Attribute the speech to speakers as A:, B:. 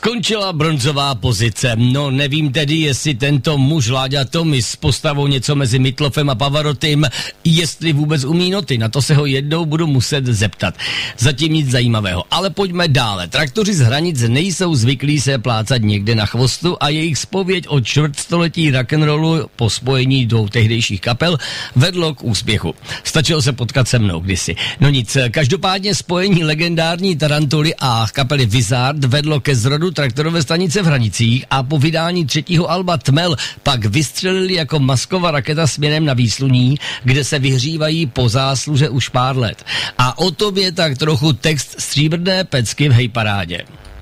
A: Skončila bronzová pozice. No nevím tedy, jestli tento muž Láďa Tomy s postavou něco mezi Mitlofem a Pavarotym, jestli vůbec umí noty. Na to se ho jednou budu muset zeptat. Zatím nic zajímavého. Ale pojďme dále. Traktoři z Hranic nejsou zvyklí se plácat někde na chvostu a jejich zpověď o čtvrtstoletí rock'n'rollu po spojení dvou tehdejších kapel vedlo k úspěchu. Stačilo se potkat se mnou kdysi. No nic, každopádně spojení legendární Tarantuly a kapely Wizard vedlo ke zrodu traktorové stanice v Hranicích a po vydání třetího alba Tmel pak vystřelili jako masková raketa směrem na Výsluní, kde se vyhřívají po zásluze už pár let. A o tom je tak trochu text Stříbrné pecky v hejparádě.